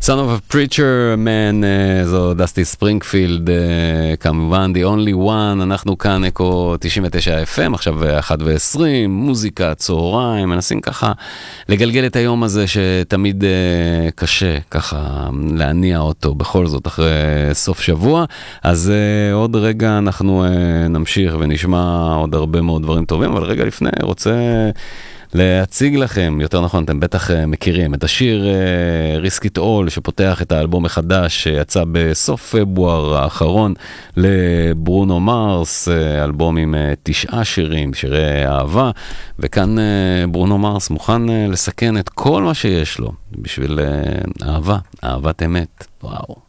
Son of a Preacher Man, זו דסטי ספרינגפילד, כמובן The Only One, אנחנו כאן אקו 99 FM, עכשיו 1:20, מוזיקה, צהריים, מנסים ככה לגלגל את היום הזה שתמיד קשה ככה להניע אותו בכל זאת אחרי סוף שבוע, אז עוד רגע אנחנו נמשיך ונשמע עוד הרבה מאוד דברים טובים, אבל רגע לפני רוצה להציג לכם, יותר נכון, אתם בטח מכירים את השיר Risk It All שפותח את האלבום החדש שיצא בסוף פברואר האחרון לברונו מרס, אלבום עם 9 שירים, שירי אהבה, וכאן ברונו מרס מוכן לסכן את כל מה שיש לו בשביל אהבה, אהבת אמת. וואו.